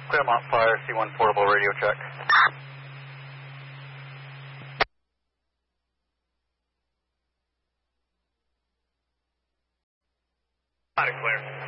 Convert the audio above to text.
Claremont Fire, C1 portable radio check. Got it, clear.